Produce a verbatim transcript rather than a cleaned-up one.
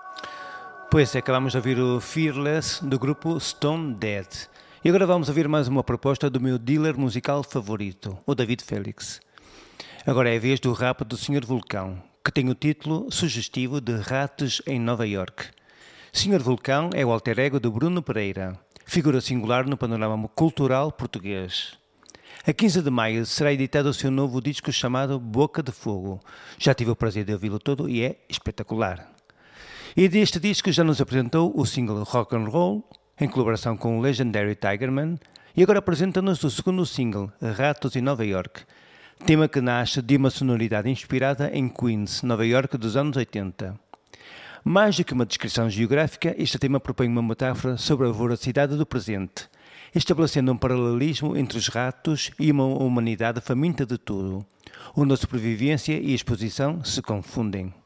Pois, acabamos de ouvir o Fearless do grupo Stone Dead. E agora vamos ouvir mais uma proposta do meu dealer musical favorito, o David Felix. Agora é a vez do rap do senhor Vulcão, que tem o título sugestivo de Ratos em Nova York. senhor Vulcão é o alter ego de Bruno Pereira, figura singular no panorama cultural português. A quinze de maio será editado o seu novo disco chamado Boca de Fogo. Já tive o prazer de ouvi-lo todo e é espetacular. E deste disco já nos apresentou o single Rock and Roll, em colaboração com o Legendary Tigerman, e agora apresenta-nos o segundo single, Ratos em Nova York, tema que nasce de uma sonoridade inspirada em Queens, Nova York dos anos oitenta. Mais do que uma descrição geográfica, este tema propõe uma metáfora sobre a voracidade do presente, estabelecendo um paralelismo entre os ratos e uma humanidade faminta de tudo, onde a sobrevivência e a exposição se confundem.